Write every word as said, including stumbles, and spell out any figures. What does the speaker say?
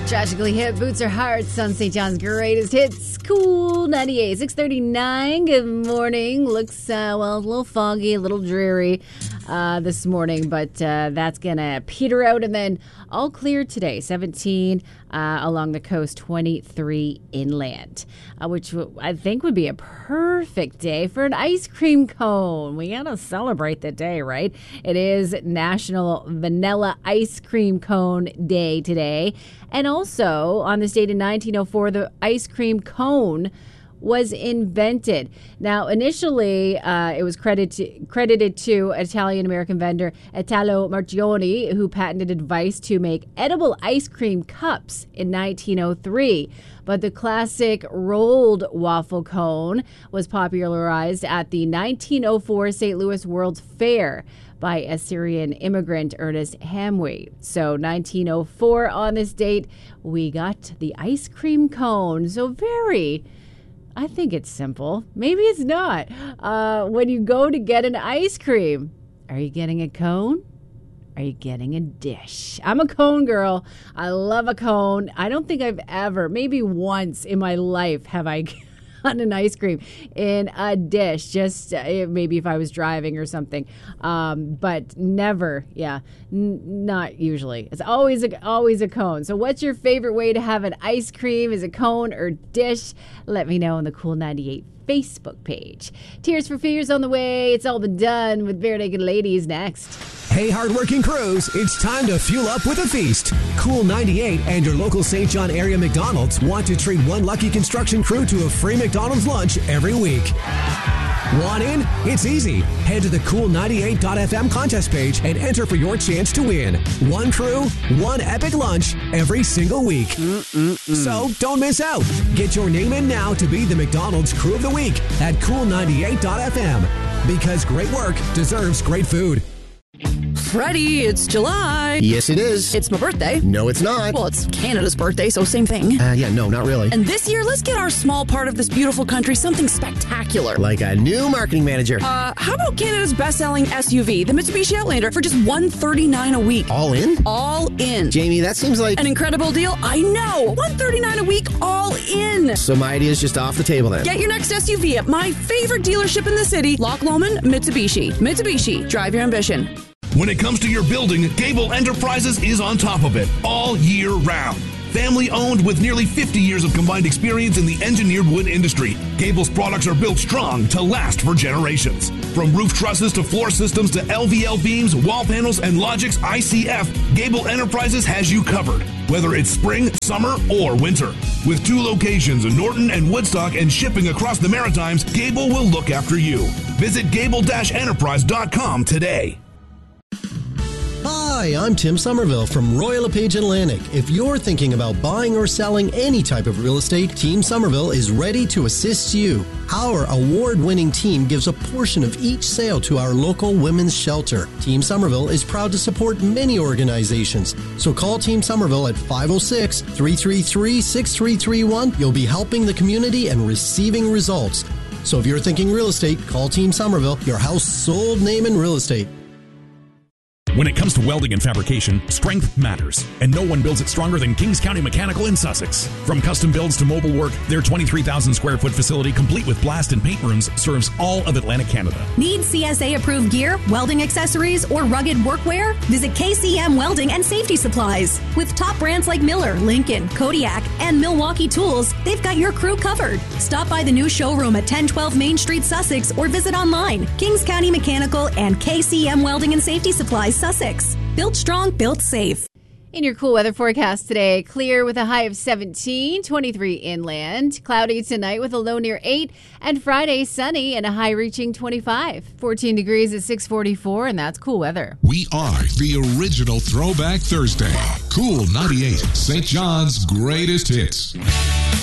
Tragically hip, Boots Are Hearts on Saint John's greatest hits. Cool ninety-eight, six thirty-nine. Good morning. Looks, uh, well, a little foggy, a little dreary uh, this morning, but uh, that's going to peter out. And then all clear today, seventeen uh, along the coast, twenty-three inland, uh, which w- I think would be a perfect day for an ice cream cone. We got to celebrate the day, right? It is National Vanilla Ice Cream Cone Day today. And also, on this date in nineteen oh four, the ice cream cone was invented. Now, initially, uh, it was credited credited to Italian-American vendor Italo Marchioni, who patented a device to make edible ice cream cups in nineteen oh three. But the classic rolled waffle cone was popularized at the nineteen oh four Saint Louis World's Fair by Assyrian immigrant Ernest Hamwi. So nineteen oh four, on this date, we got the ice cream cone. So very... I think it's simple. Maybe it's not. Uh, when you go to get an ice cream, are you getting a cone? Are you getting a dish? I'm a cone girl. I love a cone. I don't think I've ever, maybe once in my life, have I gotten an ice cream in a dish. Just uh, maybe if I was driving or something. Um, but never, yeah, n- not usually. It's always a, always a cone. So what's your favorite way to have an ice cream? Is it cone or dish? Let me know on the Cool ninety-eight Facebook page. Tears for Fears on the way. It's all been done with Bare Naked Ladies next. Hey, hardworking crews, it's time to fuel up with a feast. Cool ninety-eight and your local Saint John area McDonald's want to treat one lucky construction crew to a free McDonald's lunch every week. Want in? It's easy. Head to the cool ninety-eight dot f m contest page and enter for your chance to win. One crew, one epic lunch every single week. Mm-mm-mm. So don't miss out. Get your name in now to be the McDonald's Crew of the Week at cool ninety-eight dot f m. Because great work deserves great food. Freddie, it's July. Yes, it is. It's my birthday. No, it's not. Well, it's Canada's birthday, so same thing. Uh, yeah, no, not really. And this year, let's get our small part of this beautiful country something spectacular. Like a new marketing manager. Uh, how about Canada's best-selling S U V, the Mitsubishi Outlander, for just one hundred thirty-nine dollars a week? All in? All in. Jamie, that seems like... an incredible deal. I know. one hundred thirty-nine dollars a week, all in. So my idea is just off the table then. Get your next S U V at my favorite dealership in the city, Loch Lomond Mitsubishi. Mitsubishi, drive your ambition. When it comes to your building, Gable Enterprises is on top of it all year round. Family owned with nearly fifty years of combined experience in the engineered wood industry, Gable's products are built strong to last for generations. From roof trusses to floor systems to L V L beams, wall panels, and Logix I C F, Gable Enterprises has you covered, whether it's spring, summer, or winter. With two locations in Norton and Woodstock and shipping across the Maritimes, Gable will look after you. Visit gable dash enterprise dot com today. Hi, I'm Tim Somerville from Royal LePage Atlantic. If you're thinking about buying or selling any type of real estate, Team Somerville is ready to assist you. Our award-winning team gives a portion of each sale to our local women's shelter. Team Somerville is proud to support many organizations. So call Team Somerville at five oh six, three three three, six three three one. You'll be helping the community and receiving results. So if you're thinking real estate, call Team Somerville, your house sold name in real estate. When it comes to welding and fabrication, strength matters, and no one builds it stronger than Kings County Mechanical in Sussex. From custom builds to mobile work, their twenty-three thousand square foot facility, complete with blast and paint rooms, serves all of Atlantic Canada. Need C S A-approved gear, welding accessories, or rugged workwear? Visit K C M Welding and Safety Supplies. With top brands like Miller, Lincoln, Kodiak, and Milwaukee Tools, they've got your crew covered. Stop by the new showroom at ten twelve Main Street, Sussex, or visit online. Kings County Mechanical and K C M Welding and Safety Supplies, Sussex. Built strong, built safe. In your cool weather forecast today, clear with a high of seventeen, twenty-three inland, cloudy tonight with a low near eight, and Friday sunny and a high reaching twenty-five. fourteen degrees at six forty-four, and that's cool weather. We are the original Throwback Thursday. Cool ninety-eight, Saint John's greatest hits.